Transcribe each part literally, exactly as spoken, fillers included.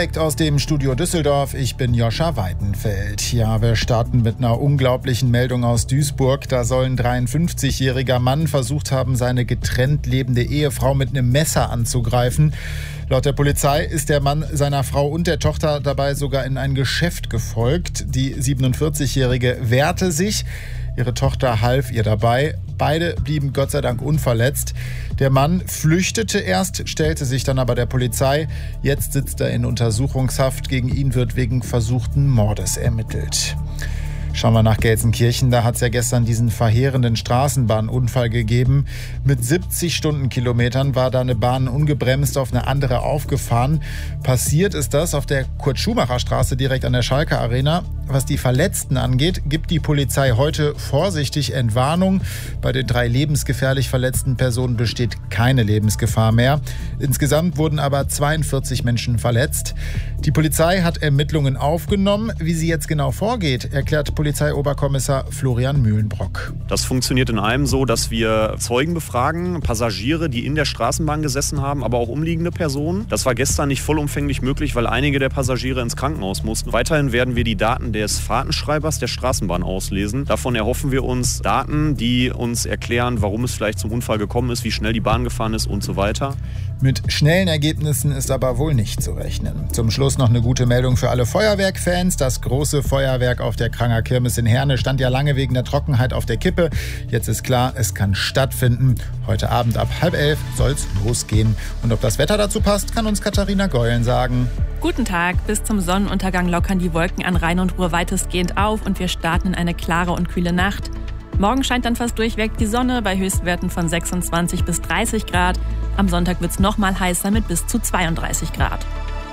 Direkt aus dem Studio Düsseldorf, ich bin Joscha Weidenfeld. Ja, wir starten mit einer unglaublichen Meldung aus Duisburg. Da soll ein dreiundfünfzigjähriger Mann versucht haben, seine getrennt lebende Ehefrau mit einem Messer anzugreifen. Laut der Polizei ist der Mann seiner Frau und der Tochter dabei sogar in ein Geschäft gefolgt. Die siebenundvierzigjährige wehrte sich. Ihre Tochter half ihr dabei. Beide blieben Gott sei Dank unverletzt. Der Mann flüchtete erst, stellte sich dann aber der Polizei. Jetzt sitzt er in Untersuchungshaft. Gegen ihn wird wegen versuchten Mordes ermittelt. Schauen wir nach Gelsenkirchen. Da hat es ja gestern diesen verheerenden Straßenbahnunfall gegeben. Mit siebzig Stundenkilometern war da eine Bahn ungebremst auf eine andere aufgefahren. Passiert ist das auf der Kurt-Schumacher-Straße direkt an der Schalke Arena. Was die Verletzten angeht, gibt die Polizei heute vorsichtig Entwarnung. Bei den drei lebensgefährlich verletzten Personen besteht keine Lebensgefahr mehr. Insgesamt wurden aber zweiundvierzig Menschen verletzt. Die Polizei hat Ermittlungen aufgenommen. Wie sie jetzt genau vorgeht, erklärt Polizeioberkommissar Florian Mühlenbrock. Das funktioniert in allem so, dass wir Zeugen befragen, Passagiere, die in der Straßenbahn gesessen haben, aber auch umliegende Personen. Das war gestern nicht vollumfänglich möglich, weil einige der Passagiere ins Krankenhaus mussten. Weiterhin werden wir die Daten des Fahrtenschreibers der Straßenbahn auslesen. Davon erhoffen wir uns Daten, die uns erklären, warum es vielleicht zum Unfall gekommen ist, wie schnell die Bahn gefahren ist und so weiter. Mit schnellen Ergebnissen ist aber wohl nicht zu rechnen. Zum Schluss noch eine gute Meldung für alle Feuerwerkfans. Das große Feuerwerk auf der Kranger Kirmes in Herne stand ja lange wegen der Trockenheit auf der Kippe. Jetzt ist klar, es kann stattfinden. Heute Abend ab halb elf soll's losgehen. Und ob das Wetter dazu passt, kann uns Katharina Geulen sagen. Guten Tag. Bis zum Sonnenuntergang lockern die Wolken an Rhein und Ruhr weitestgehend auf und wir starten in eine klare und kühle Nacht. Morgen scheint dann fast durchweg die Sonne bei Höchstwerten von sechsundzwanzig bis dreißig Grad. Am Sonntag wird es noch mal heißer mit bis zu zweiunddreißig Grad.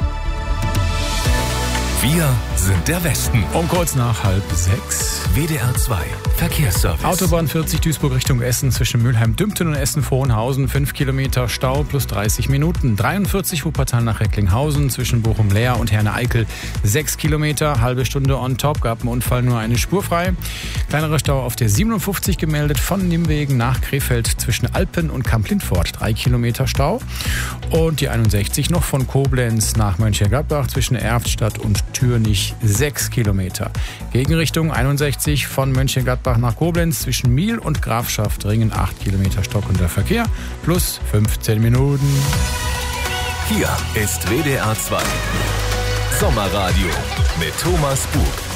Wir sind der Westen. Um kurz nach halb sechs. W D R zwei Verkehrsservice. Autobahn vierzig Duisburg Richtung Essen zwischen Mülheim-Dümpten und Essen-Vohenhausen. fünf Kilometer Stau plus dreißig Minuten. dreiundvierzig Wuppertal nach Recklinghausen zwischen Bochum-Leer und Herne-Eickel. sechs Kilometer, halbe Stunde on top. Gab einen Unfall, nur eine Spur frei. Kleinerer Stau auf der siebenundfünfzig gemeldet von Nimwegen nach Krefeld zwischen Alpen und Kamp-Lindfort. drei Kilometer Stau. Und die einundsechzig noch von Koblenz nach Mönchengladbach zwischen Erftstadt und Türnich. sechs Kilometer. Gegenrichtung einundsechzig von Mönchengladbach nach Koblenz zwischen Miel und Grafschaftringen. acht Kilometer stockender Verkehr plus fünfzehn Minuten. Hier ist W D R zwei Sommerradio mit Thomas Bug.